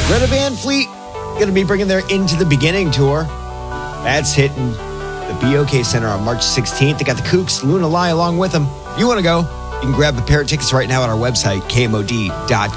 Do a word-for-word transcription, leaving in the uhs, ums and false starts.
Greta Van Fleet going to be bringing their Into the Beginning tour. That's hitting the B O K Center on March sixteenth. They got the Kooks, Luna Lai along with them. If you want to go, you can grab a pair of tickets right now at our website, K M O D dot